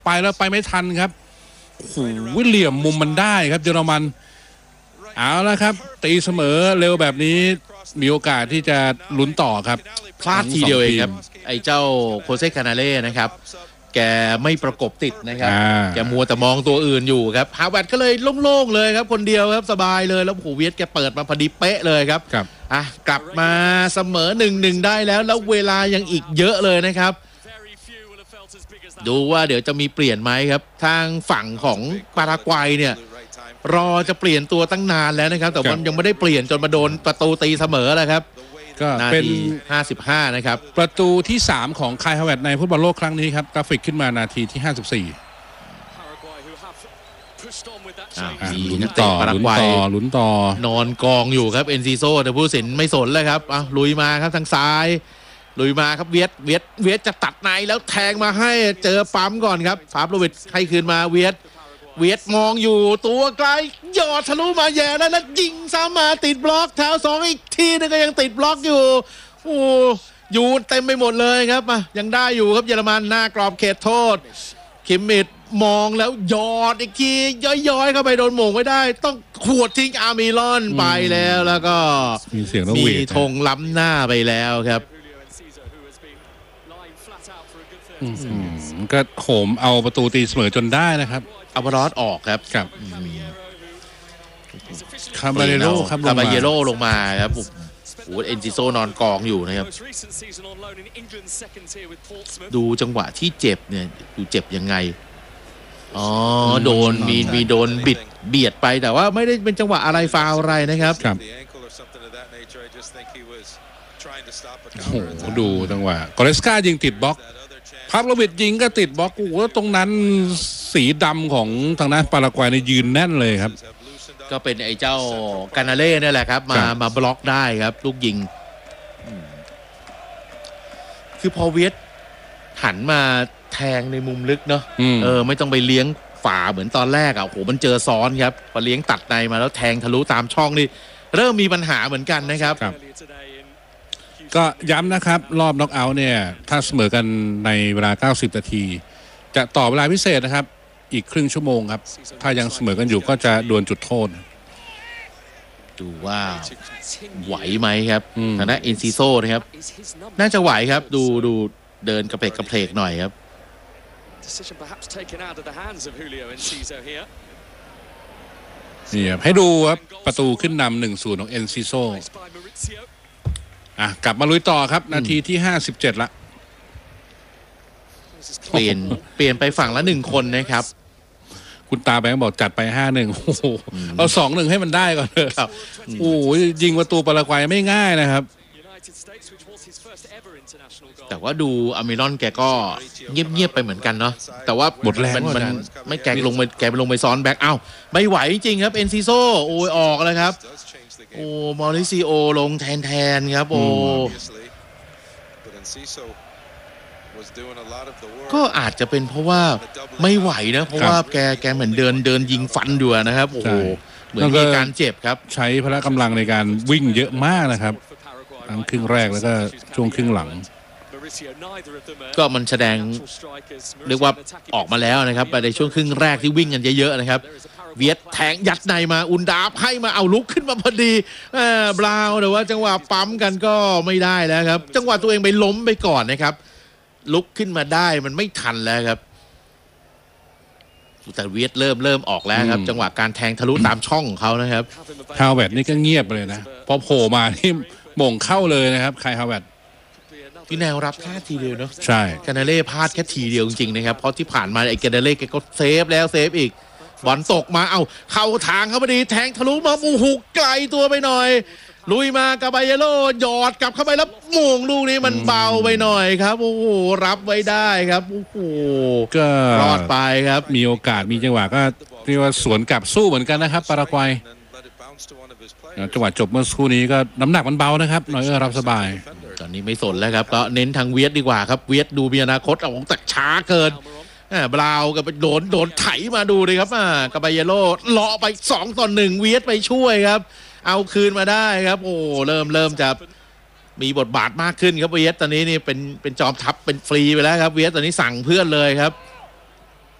ไปแล้วไปไม่ทันครับโอ้โหเหลี่ยมมุมมันได้ครับเยอรมันเอาละครับตีเสมอเร็วแบบนี้มีโอกาสที่จะลุ้นต่อครับพลาดทีเดียวเองครับไอ้เจ้าโคเซคานาเล่นะครับแกไม่ประกบติดนะครับแกมัวแต่มองตัวอื่นอยู่ครับฮาร์วาร์ดก็เลยโล่งๆเลยครับคนเดียวครับสบายเลยแล้วโอ้โหเวียดแกเปิดมาพอดีเป๊ะเลยครับกลับมาเสมอ 1-1 ได้แล้วเวลายังอีกเยอะเลยนะครับดูว่าเดี๋ยวจะมีเปลี่ยนไหมครับทางฝั่งของปารากวัยเนี่ยรอจะเปลี่ยนตัวตั้งนานแล้วนะครับแต่ว่ายังไม่ได้เปลี่ยนจนมาโดนประตูตีเสมอแล้วครับก็เป็น 55นะครับประตูที่3ของคายฮาวเวิร์ดในฟุตบอลโลกครั้งนี้ครับกราฟิกขึ้นมานาทีที่54ลุ้นต่อนอนกองอยู่ครับเอ็นซิโซแต่ผู้สินไม่สนเลยครับลุยมาครับทางซ้ายลุยมาครับเวียดจะตัดในแล้วแทงมาให้เจอปั๊มก่อนครับฟาบโลวิดให้คืนมาเวียดมองอยู่ตัวไกลหยอดทะลุมาแย่แล้วยิงซ้ำมาติดบล็อกเท้า2อีกทีนึงก็ยังติดบล็อกอยู่โอ้อยู่เต็มไปหมดเลยครับยังได้อยู่ครับเยอรมันหน้ากรอบเขตโทษคิมมิดมองแล้วหยอดอีกทีย้อยๆเข้าไปโดนหม่งไม่ได้ต้องขวดทิ้งอาร์มิลอนไปแล้วก็มีธงล้ำหน้าไปแล้วครับก็โหมเอาประตูตีเสมอจนได้นะครับอัลบารอสออกครับคาบาเยโร่ลงมาครับโอ้เอ็นซิโซนอนกองอยู่นะครับดูจังหวะที่เจ็บเนี่ยดูเจ็บยังไงโดนมีโดนเบียดไปแต่ว่าไม่ได้เป็นจังหวะอะไรฟาวอะไรนะครับโอ้โหดูจังหวะกอเรสกายิงติดบล็อกพาบโลวิดยิงก็ติดบล็อกโอ้โหตรงนั้นสีดำของทางด้านปารากวัยในยืนแน่นเลยครับก็เป็นไอ้เจ้ากานาเล่นี่แหละครับมาบล็อกได้ครับลูกยิงคือพอเวียดหันมาแทงในมุมลึกเนาะไม่ต้องไปเลี้ยงฝ่าเหมือนตอนแรกโอ้โหมันเจอซ้อนครับพอเลี้ยงตัดในมาแล้วแทงทะลุตามช่องนี่เริ่มมีปัญหาเหมือนกันนะครับก็ย้ำนะครับรอบน็อกเอาท์เนี่ยถ้าเสมอกันในเวลา90นาทีจะต่อเวลาพิเศษนะครับอีกครึ่งชั่วโมงครับถ้ายังเสมอกันอยู่ก็จะดวลจุดโทษดูว่าไหวไหมครับทางด้านเอ็นซิโซนะครับน่าจะไหวครับดูเดินกระเพกหน่อยครับนี่ครับให้ดูครับประตูขึ้นนำ 1-0 ของเอ็นซิโซกลับมาลุยต่อครับนาทีที่57ละเปลี่ยนไปฝั่งละ1คนนะครับคุณตาแบงค์บอกจัดไป5-1โอ้โหเอา 2-1 ให้มันได้ก่อนเลยครับโอ้ยยิงประตูปารากวัยไม่ง่ายนะครับแต่ว่าดูอาร์มิลอนแกก็เงียบๆไปเหมือนกันเนาะแต่ว่าหมดแรงมันไม่แกลงไปซ้อนแบ็คไม่ไหวจริงครับเอ็นซิโซโอ้ยออกแล้วครับโอ้มอริซิโอลงแทนครับโอ้ก็อาจจะเป็นเพราะว่าไม่ไหวนะเพราะว่าแกเหมือนเดินยิงฟันอยู่นะครับโอ้โหเหมือนมีการเจ็บครับใช้พละกำลังในการวิ่งเยอะมากนะครับทั้งครึ่งแรกแล้วก็ช่วงครึ่งหลังก็มันแสดงเรียกว่าออกมาแล้วนะครับในช่วงครึ่งแรกที่วิ่งกันเยอะๆนะครับเวียดแทงยัดในมาอุนดาบให้มาเอาลุกขึ้นมาพอดีบราวน์แต่ว่าจังหวะปั๊มกันก็ไม่ได้แล้วครับจังหวะตัวเองไปล้มไปก่อนนะครับลุกขึ้นมาได้มันไม่ทันแล้วครับแต่เวียดเริ่มออกแล้วครับจังหวะการแทงทะลุตามช่องของเขานะครับฮาวเวิร์ดนี่ก็เงียบเลยนะพอโผล่มาที่หม่งเข้าเลยนะครับใครฮาวเวิร์ดพี่แนวรับแค่ทีเดียวเนาะใช่กานาเล่พลาดแค่ทีเดียวจริงๆนะครับเพราะที่ผ่านมาไอ้กานาเล่แกก็เซฟแล้วเซฟอีกบอลตกมาเข้าทางเขาพอดีแทงทะลุมาหุกไกลตัวไปหน่อยลุยมากาบาเยโร่หยอดกลับเข้าไปแล้วหม่งลูกนี้มันเบาไปหน่อยครับโอ้โหรับไว้ได้ครับโอ้โหก็รอดไปครับมีโอกาสมีจังหวะก็เรียกว่าสวนกลับสู้เหมือนกันนะครับปารากวัยจังหวะจบเมื่อสักครู่นี้ก็น้ำหนักมันเบานะครับน้อยรับสบายตอนนี้ไม่สนแล้วครับก็เน้นทางเวียดดีกว่าครับเวียดดูมีอนาคตเอาแต่ช้าเกินบราวกับโดนไถมาดูเลยครับกาบาเยโร่เลาะไป2-1เวียดไปช่วยครับเอาคืนมาได้ครับโอ้เริ่มจะมีบทบาทมากขึ้นครับเวียดตอนนี้นี่เป็นจอมทัพเป็นฟรีไปแล้วครับเวียดตอนนี้สั่งเพื่อนเลยครับ